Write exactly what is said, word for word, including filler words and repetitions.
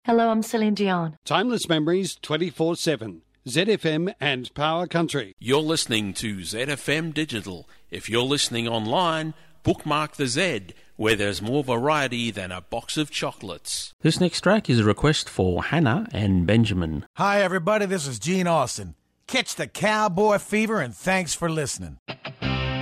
Hello, I'm Celine Dion. Timeless memories twenty-four seven. Z F M and Power Country. You're listening to Z F M Digital. If you're listening online, bookmark the Z, where there's more variety than a box of chocolates. This next track is a request for Hannah and Benjamin. Hi, everybody. This is Gene Austin. Catch the cowboy fever, and thanks for listening.